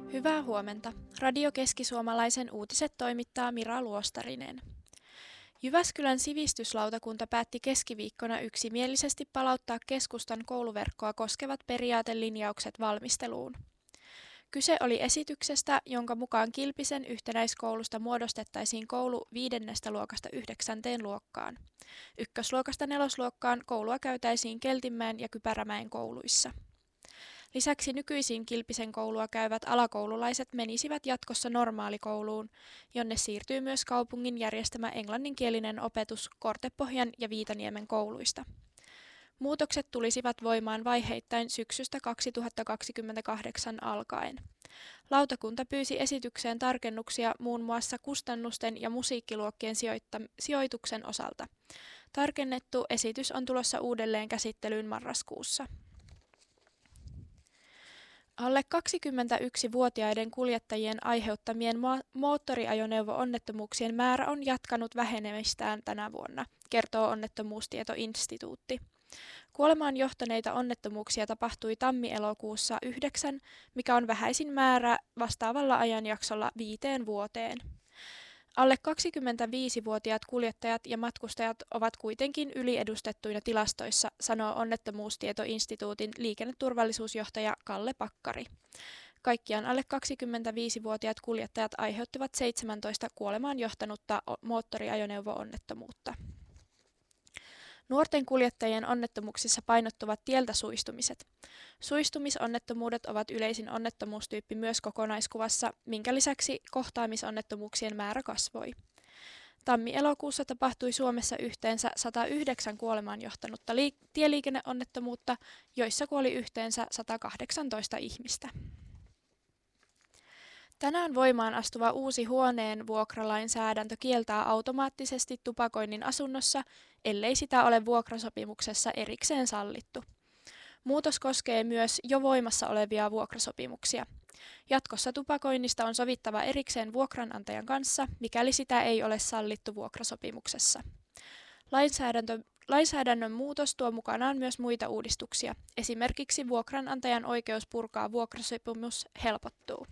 Hyvää huomenta. Radio Keski-Suomalaisen uutiset toimittaa Mira Luostarinen. Jyväskylän sivistyslautakunta päätti keskiviikkona yksimielisesti palauttaa keskustan kouluverkkoa koskevat periaatelinjaukset valmisteluun. Kyse oli esityksestä, jonka mukaan Kilpisen yhtenäiskoulusta muodostettaisiin koulu 5. luokasta 9. luokkaan. 1. 4. luokkaan koulua käytäisiin Keltinmäen ja Kypärämäen kouluissa. Lisäksi nykyisin Kilpisen koulua käyvät alakoululaiset menisivät jatkossa normaalikouluun, jonne siirtyy myös kaupungin järjestämä englanninkielinen opetus Kortepohjan ja Viitaniemen kouluista. Muutokset tulisivat voimaan vaiheittain syksystä 2028 alkaen. Lautakunta pyysi esitykseen tarkennuksia muun muassa kustannusten ja musiikkiluokkien sijoituksen osalta. Tarkennettu esitys on tulossa uudelleen käsittelyyn marraskuussa. Alle 21-vuotiaiden kuljettajien aiheuttamien moottoriajoneuvo-onnettomuuksien määrä on jatkanut vähenemistään tänä vuonna, kertoo Onnettomuustietoinstituutti. Kuolemaan johtaneita onnettomuuksia tapahtui tammi-elokuussa 9, mikä on vähäisin määrä vastaavalla ajanjaksolla 5 vuoteen. Alle 25-vuotiaat kuljettajat ja matkustajat ovat kuitenkin yliedustettuina tilastoissa, sanoo Onnettomuustietoinstituutin liikenneturvallisuusjohtaja Kalle Pakkari. Kaikkiaan alle 25-vuotiaat kuljettajat aiheuttivat 17 kuolemaan johtanutta moottoriajoneuvo-onnettomuutta. Nuorten kuljettajien onnettomuuksissa painottuvat tieltä suistumiset. Suistumisonnettomuudet ovat yleisin onnettomuustyyppi myös kokonaiskuvassa, minkä lisäksi kohtaamisonnettomuuksien määrä kasvoi. Tammi-elokuussa tapahtui Suomessa yhteensä 109 kuolemaan johtanutta tieliikenneonnettomuutta, joissa kuoli yhteensä 118 ihmistä. Tänään voimaan astuva uusi huoneen vuokralainsäädäntö kieltää automaattisesti tupakoinnin asunnossa, ellei sitä ole vuokrasopimuksessa erikseen sallittu. Muutos koskee myös jo voimassa olevia vuokrasopimuksia. Jatkossa tupakoinnista on sovittava erikseen vuokranantajan kanssa, mikäli sitä ei ole sallittu vuokrasopimuksessa. Lainsäädännön muutos tuo mukanaan myös muita uudistuksia. Esimerkiksi vuokranantajan oikeus purkaa vuokrasopimus helpottuu.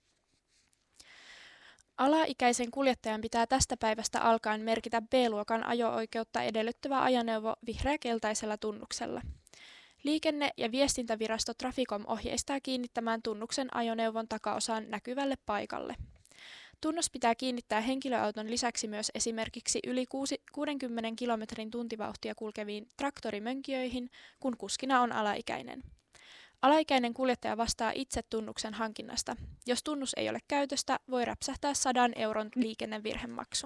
Alaikäisen kuljettajan pitää tästä päivästä alkaen merkitä B-luokan ajo-oikeutta edellyttävä ajoneuvo vihreäkeltaisella tunnuksella. Liikenne- ja viestintävirasto Traficom ohjeistaa kiinnittämään tunnuksen ajoneuvon takaosaan näkyvälle paikalle. Tunnus pitää kiinnittää henkilöauton lisäksi myös esimerkiksi yli 60 kilometrin tuntivauhtia kulkeviin traktorimönkijöihin, kun kuskina on alaikäinen. Alaikäinen kuljettaja vastaa itse tunnuksen hankinnasta. Jos tunnus ei ole käytöstä, voi räpsähtää 100 euron liikennevirhemaksu.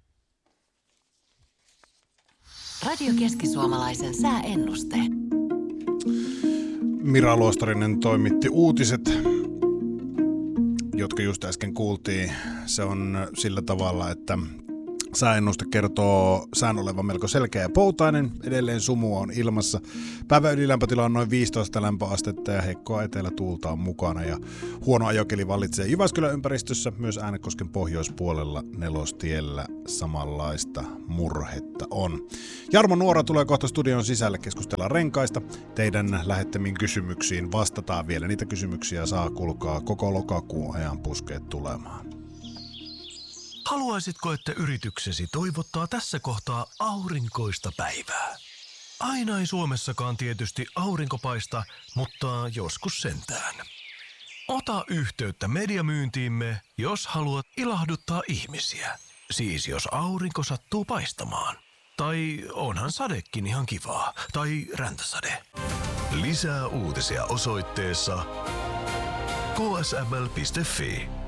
Radio Keski-Suomalaisen sääennuste. Mira Luostarinen toimitti uutiset, jotka just äsken kuultiin. Se on sillä tavalla, että sääennuste kertoo sään olevan melko selkeä ja poutainen. Edelleen sumua on ilmassa. Päivän ylilämpötila on noin 15 lämpöastetta ja heikkoa etelätuulta on mukana. Ja huono ajokeli vallitsee Jyväskylän ympäristössä. Myös Äänekosken pohjoispuolella Nelostiellä samanlaista murhetta on. Jarmo Nuora tulee kohta studion sisälle, keskustellaan renkaista. Teidän lähettämiin kysymyksiin vastataan vielä. Niitä kysymyksiä saa kulkaa koko lokakuun ajan puskeet tulemaan. Haluaisitko, että yrityksesi toivottaa tässä kohtaa aurinkoista päivää? Aina ei Suomessakaan tietysti aurinko paista, mutta joskus sentään. Ota yhteyttä mediamyyntiimme, jos haluat ilahduttaa ihmisiä. Siis jos aurinko sattuu paistamaan. Tai onhan sadekin ihan kivaa. Tai räntäsade. Lisää uutisia osoitteessa ksml.fi.